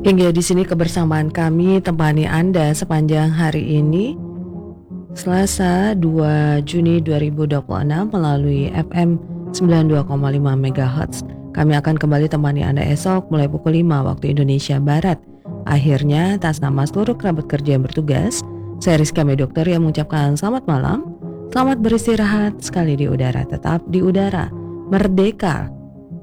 Hingga di sini kebersamaan kami temani Anda sepanjang hari ini, Selasa 2 Juni 2026 melalui FM 92,5 MHz. Kami akan kembali temani Anda esok mulai pukul 5 waktu Indonesia Barat. Akhirnya, atas nama seluruh kerabat kerja yang bertugas, saya Rizka Dokter yang mengucapkan selamat malam, selamat beristirahat sekali di udara, tetap di udara, merdeka